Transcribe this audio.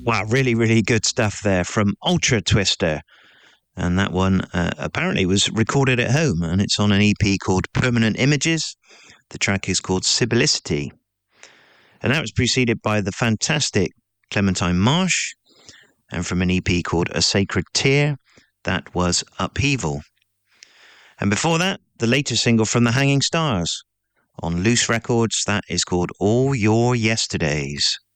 Wow, really, really good stuff there from Ultra Twister. And that one apparently was recorded at home, and it's on an EP called Permanent Images. The track is called Sibyllicity. And that was preceded by the fantastic Clementine Marsh, and from an EP called A Sacred Tear, that was Upheaval. And before that, the latest single from the Hanging Stars on Loose Records, that is called All Your Yesterdays.